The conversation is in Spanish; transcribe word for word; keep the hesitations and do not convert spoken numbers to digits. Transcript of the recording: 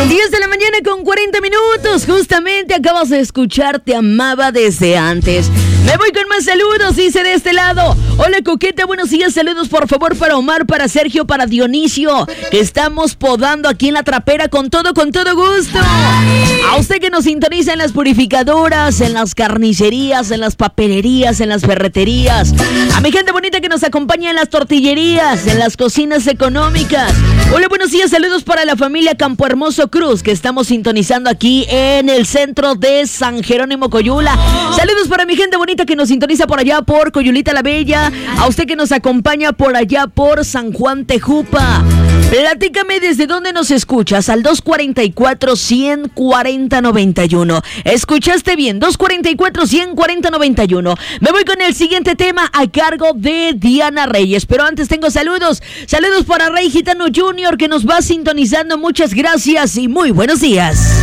diez de la mañana con cuarenta minutos. Justamente acabas de escuchar Te amaba desde antes. Me voy con más saludos, dice de este lado. Hola, Coqueta, buenos días. Saludos, por favor, para Omar, para Sergio, para Dionisio, que estamos podando aquí en La Trapera con todo, con todo gusto. A usted que nos sintoniza en las purificadoras, en las carnicerías, en las papelerías, en las ferreterías. A mi gente bonita que nos acompaña en las tortillerías, en las cocinas económicas. Hola, buenos días. Saludos para la familia Campo Hermoso Cruz, que estamos sintonizando aquí en el centro de San Jerónimo, Coyula. Saludos para mi gente bonita que nos sintoniza por allá por Coyulita la Bella. A usted que nos acompaña por allá por San Juan Tejupa. Platícame desde dónde nos escuchas al dos cuarenta y cuatro, ciento cuarenta, noventa y uno. ¿Escuchaste bien? dos cuarenta y cuatro, ciento cuarenta, noventa y uno. Me voy con el siguiente tema a cargo de Diana Reyes. Pero antes tengo saludos. Saludos para Rey Gitano junior que nos va sintonizando. Muchas gracias y muy buenos días.